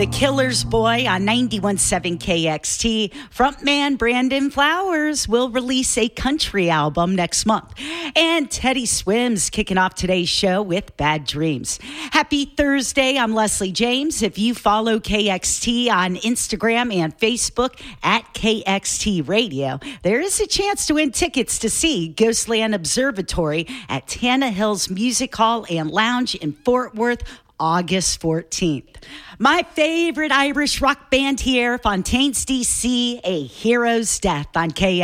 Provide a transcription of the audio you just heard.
The Killer's Boy on 91.7 KXT. Frontman Brandon Flowers will release a country album next month. And Teddy Swims kicking off today's show with Bad Dreams. Happy Thursday. I'm Leslie James. If you follow KXT on Instagram and Facebook at KXT Radio, there is a chance to win tickets to see Ghostland Observatory at Tana Hills Music Hall and Lounge in Fort Worth, August 14th. My favorite Irish rock band here, Fontaines DC, A Hero's Death on KXT.